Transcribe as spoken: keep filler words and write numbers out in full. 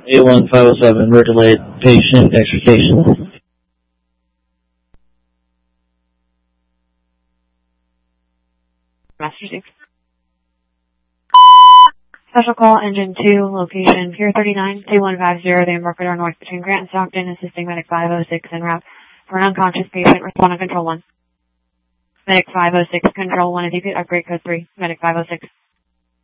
A one five oh seven, we're delayed. Patient extrication. Master six. Special call, engine two, location Pier thirty-nine, two one five zero, the Embarcador North between Grant and Stockton, assisting Medic five oh six en route for an unconscious patient, respond on Control one. Medic five oh six, Control one, if you could upgrade code three, Medic five oh six.